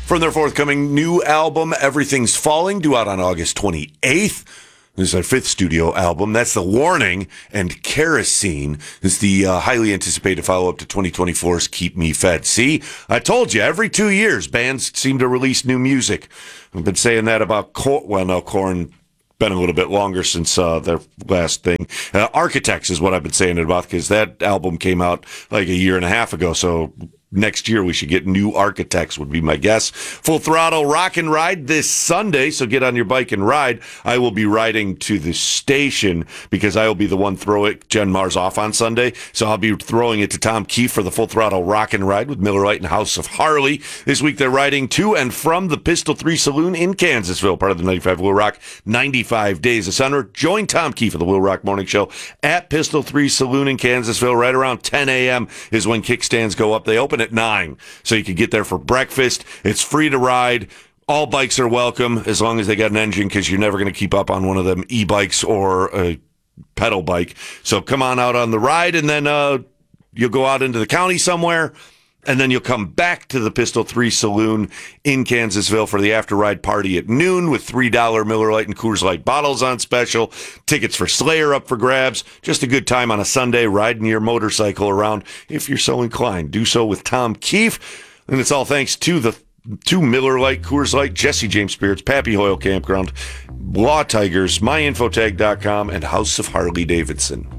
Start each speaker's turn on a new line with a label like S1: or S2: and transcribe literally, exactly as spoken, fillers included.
S1: from their forthcoming new album, Everything's Falling, due out on August twenty-eighth. This is our fifth studio album. That's The Warning, and Kerosene is the uh, highly anticipated follow-up to twenty twenty-four's Keep Me Fed. See, I told you, every two years, bands seem to release new music. I've been saying that about Korn. Well, no, Korn been a little bit longer since uh, their last thing. Uh, Architects is what I've been saying it about, because that album came out like a year and a half ago, so next year we should get new Architects, would be my guess. Full Throttle Rock and Ride this Sunday, so get on your bike and ride. I will be riding to the station because I will be the one throw it Jen Mars off on Sunday, so I'll be throwing it to Tom Keefe for the Full Throttle Rock and Ride with Miller Lite and House of Harley. This week they're riding to and from the Pistol three Saloon in Kansasville, part of the ninety-five Will Rock ninety-five Days of Summer. Join Tom Keefe for the Will Rock Morning Show at Pistol three Saloon in Kansasville. Right around ten a.m. is when kickstands go up. They open at nine, so you can get there for breakfast. It's free to ride. All bikes are welcome as long as they got an engine, because you're never going to keep up on one of them e-bikes or a pedal bike. So come on out on the ride, and then uh, you'll go out into the county somewhere, and then you'll come back to the Pistol three Saloon in Kansasville for the after-ride party at noon with three dollars Miller Lite and Coors Light bottles on special. Tickets for Slayer up for grabs. Just a good time on a Sunday riding your motorcycle around if you're so inclined. Do so with Tom Keefe. And it's all thanks to the to Miller Lite, Coors Light, Jesse James Spirits, Pappy Hoyle Campground, Law Tigers, my infotag dot com, and House of Harley Davidson.